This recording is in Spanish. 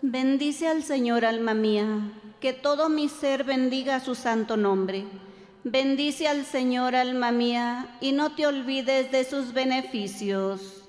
Bendice al Señor, alma mía, que todo mi ser bendiga su santo nombre. Bendice al Señor, alma mía, y no te olvides de sus beneficios.